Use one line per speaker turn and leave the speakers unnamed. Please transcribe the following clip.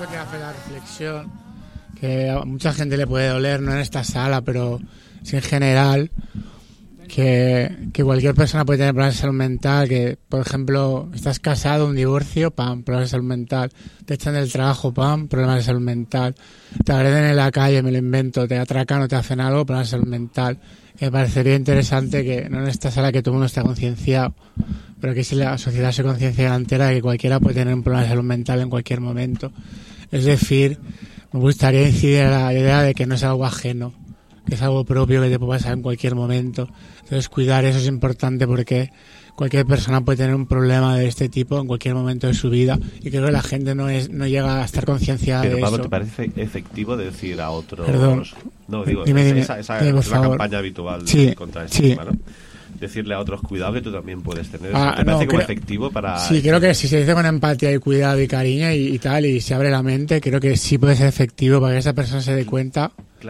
lo que hace la reflexión, que a mucha gente le puede doler, no en esta sala, pero sí en general, que cualquier persona puede tener problemas de salud mental, que, por ejemplo, estás casado, un divorcio, pam, problemas de salud mental, te echan del trabajo, pam, problemas de salud mental, te agreden en la calle, me lo invento, te atracan o te hacen algo, problemas de salud mental. Me parecería interesante que, no en esta sala que todo el mundo está concienciado, pero que si la sociedad se conciencia entera de que cualquiera puede tener un problema de salud mental en cualquier momento. Es decir, me gustaría incidir en la idea de que no es algo ajeno, que es algo propio que te puede pasar en cualquier momento. Entonces cuidar eso es importante porque cualquier persona puede tener un problema de este tipo en cualquier momento de su vida y creo que la gente no llega a estar concienciada de eso.
Pero Pablo, ¿te parece efectivo decir a otros...
Perdón.
No, digo,
dime,
esa es
por
la
favor.
campaña habitual contra este tema, ¿no? Decirle a otros cuidado que tú también puedes tener. ¿Te parece como efectivo para...?
Sí, creo que si se dice con empatía y cuidado y cariño y tal, y se abre la mente, creo que sí puede ser efectivo para que esa persona se dé cuenta